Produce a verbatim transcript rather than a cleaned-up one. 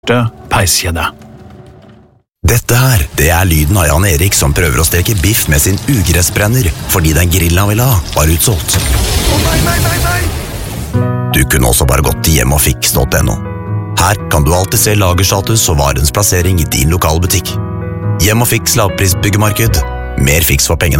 peiskjede. Dette her, det er lyden av Jan Erik som prøver å steke biff med sin ugressbrenner fordi den grillen han vil ha var utsolgt. Å nei, nei, nei, nei! Du kunne også bare gått til hjemmeogfiks punktum no. Her kan du alltid se lagerstatus og varens plassering i din lokale butikk. Hjem og Fiks lavprisbyggemarked. Mer fiks for pengene.